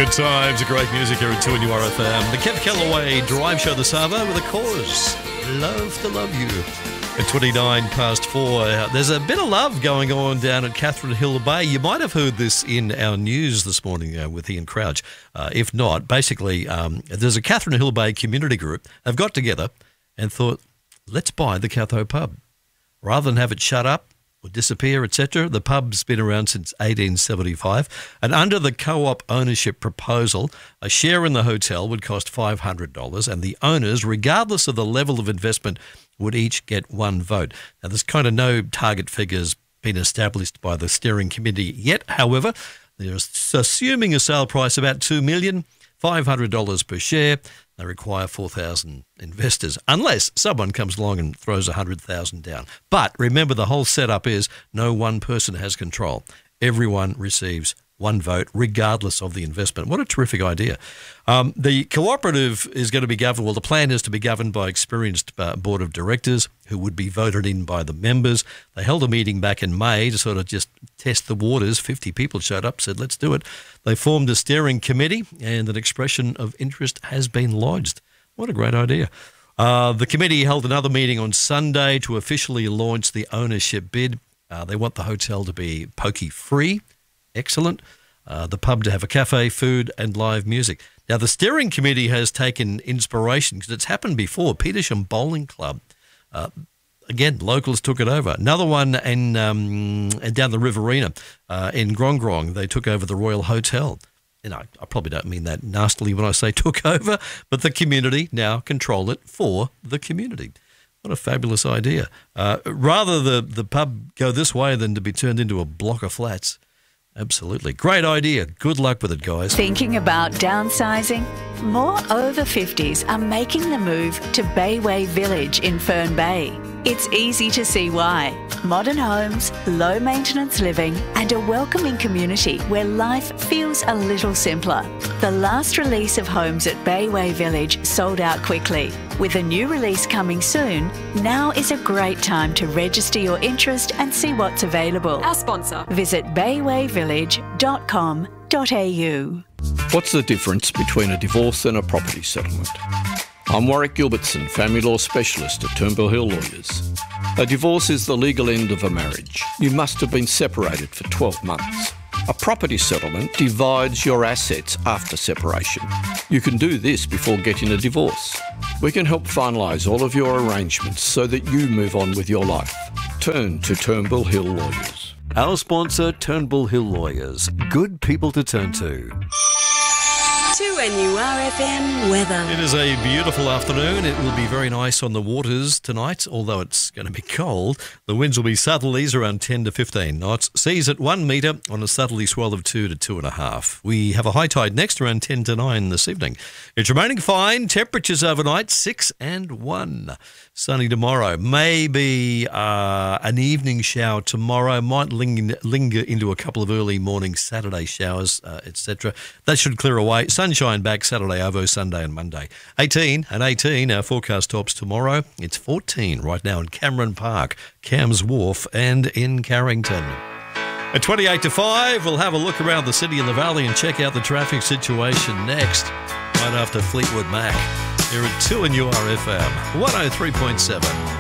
Good times, great music here at 2 and URFM. The Kev Kellaway Drive Show this hour with a cause. Love to love you. At 29 past 4, there's a bit of love going on down at Catherine Hill Bay. You might have heard this in our news this morning with Ian Crouch. If not, basically, there's a Catherine Hill Bay community group. They've got together and thought, let's buy the Catho pub. Rather than have it shut up or disappear, etc., the pub's been around since 1875. And under the co-op ownership proposal, a share in the hotel would cost $500, and the owners, regardless of the level of investment, would each get one vote. Now, there's kind of no target figures been established by the steering committee yet. However, they're assuming a sale price about $2 million, $500 per share. They require 4,000 investors, unless someone comes along and throws 100,000 down. But remember, the whole setup is no one person has control. Everyone receives one vote, regardless of the investment. What a terrific idea. The cooperative is going to be governed, well, the plan is to be governed by experienced board of directors who would be voted in by the members. They held a meeting back in May to sort of just test the waters. 50 people showed up, said, let's do it. They formed a steering committee, and an expression of interest has been lodged. What a great idea. The committee held another meeting on Sunday to officially launch the ownership bid. They want the hotel to be pokey-free. Excellent. The pub to have a cafe, food and live music. Now, the steering committee has taken inspiration because it's happened before. Petersham Bowling Club, again, locals took it over. Another one in down the Riverina in Grong, they took over the Royal Hotel. You know, I probably don't mean that nastily when I say took over, but the community now control it for the community. What a fabulous idea. Rather the pub go this way than to be turned into a block of flats. Absolutely. Great idea. Good luck with it, guys. Thinking about downsizing? More over 50s are making the move to Bayway Village in Fern Bay. It's easy to see why. Modern homes, low maintenance living and a welcoming community where life feels a little simpler. The last release of homes at Bayway Village sold out quickly. With a new release coming soon, now is a great time to register your interest and see what's available. Our sponsor. Visit baywayvillage.com.au. What's the difference between a divorce and a property settlement? I'm Warwick Gilbertson, family law specialist at Turnbull Hill Lawyers. A divorce is the legal end of a marriage. You must have been separated for 12 months. A property settlement divides your assets after separation. You can do this before getting a divorce. We can help finalise all of your arrangements so that you move on with your life. Turn to Turnbull Hill Lawyers. Our sponsor, Turnbull Hill Lawyers. Good people to turn to. 2NURFM weather. It is a beautiful afternoon. It will be very nice on the waters tonight, although it's going to be cold. The winds will be southerlies around 10 to 15 knots. Seas at 1 metre on a southerly swell of 2 to 2.5. We have a high tide next around 10 to 9 this evening. It's remaining fine. Temperatures overnight 6 and 1. Sunny tomorrow. Maybe an evening shower tomorrow. Might linger into a couple of early morning Saturday showers, etc. That should clear away. Sunshine back Saturday, Ovo, Sunday and Monday. 18 and 18, our forecast tops tomorrow. It's 14 right now in Cameron Park, Cams Wharf and in Carrington. At 28 to 5, we'll have a look around the city and the valley and check out the traffic situation next, right after Fleetwood Mac. Here at 2 and URFM 103.7.